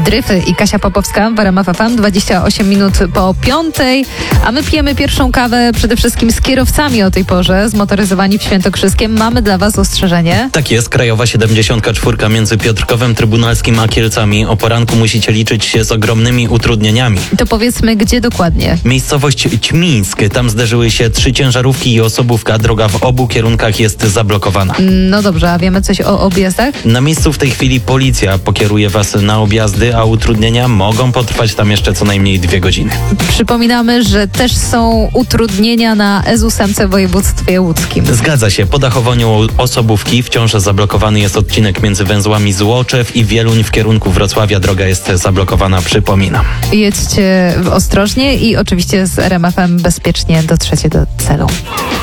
Dryfy i Kasia Popowska w RMF FM, 28 minut po 5:00, a my pijemy pierwszą kawę przede wszystkim z kierowcami o tej porze, zmotoryzowani w Świętokrzyskiem. Mamy dla was ostrzeżenie. Tak jest, krajowa 74 między Piotrkowem Trybunalskim a Kielcami. O poranku musicie liczyć się z ogromnymi utrudnieniami. To powiedzmy, gdzie dokładnie? Miejscowość Ćmińsk. Tam zderzyły się 3 ciężarówki i osobówka. Droga w obu kierunkach jest zablokowana. No dobrze, a wiemy coś o objazdach? Na miejscu w tej chwili policja pokieruje was na objazdy, a utrudnienia mogą potrwać tam jeszcze co najmniej 2 godziny. Przypominamy, że też są utrudnienia na S8 w województwie łódzkim. Zgadza się, po dachowaniu osobówki wciąż zablokowany jest odcinek między węzłami Złoczew i Wieluń w kierunku Wrocławia. Droga jest zablokowana, przypominam. Jedźcie ostrożnie i oczywiście z RMF-em bezpiecznie dotrzecie do celu.